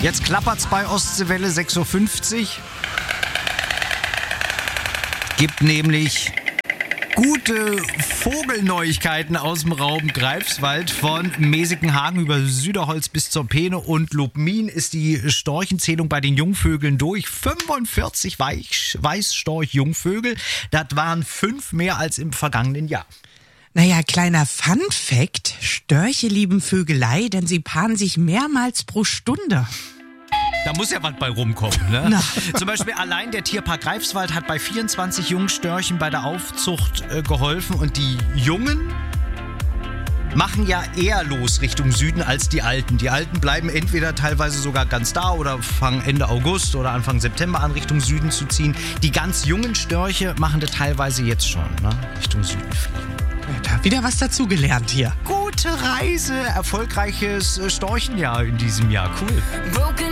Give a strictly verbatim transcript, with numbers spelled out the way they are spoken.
Jetzt klappert's bei Ostseewelle sechs Uhr fünfzig. Gibt nämlich gute Vogelneuigkeiten aus dem Raum Greifswald. Von Mäßigenhagen über Süderholz bis zur Peene und Lubmin ist die Storchenzählung bei den Jungvögeln durch. fünfundvierzig Weich- Weißstorch-Jungvögel. Das waren fünf mehr als im vergangenen Jahr. Naja, kleiner Fun-Fact: Störche lieben Vögelei, denn sie paaren sich mehrmals pro Stunde. Da muss ja was bei rumkommen, ne? Na. Zum Beispiel allein der Tierpark Greifswald hat bei vierundzwanzig Jungstörchen bei der Aufzucht äh, geholfen. Und die Jungen machen ja eher los Richtung Süden als die Alten. Die Alten bleiben entweder teilweise sogar ganz da oder fangen Ende August oder Anfang September an, Richtung Süden zu ziehen. Die ganz jungen Störche machen das teilweise jetzt schon, ne? Richtung Süden fliegen. Da wieder was dazugelernt hier. Gute Reise, erfolgreiches äh, Storchenjahr in diesem Jahr. Cool. Broken